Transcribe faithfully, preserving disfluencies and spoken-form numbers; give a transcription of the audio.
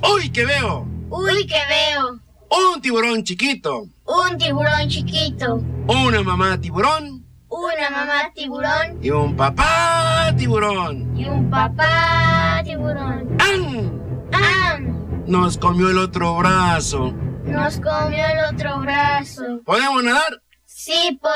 ¡Uy, qué veo! ¡Uy, qué veo! Un tiburón chiquito. Un tiburón chiquito. Una mamá tiburón. Una mamá tiburón. Y un papá tiburón. Y un papá tiburón. ¡Am! ¡Am! Nos comió el otro brazo. Nos comió el otro brazo. ¿Podemos nadar? Sí, podemos.